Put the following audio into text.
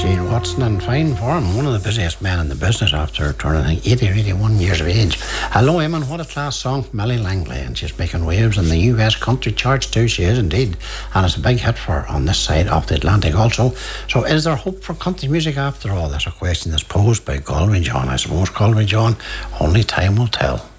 Gene Watson in fine form, one of the busiest men in the business after turning, I think, 80 or 81 years of age. Hello, Eamon, what a class song from Millie Langley, and she's making waves in the US country charts too, she is indeed, and it's a big hit for her on this side of the Atlantic also. So is there hope for country music after all? That's a question that's posed by Galway John. I suppose, Galway John, only time will tell.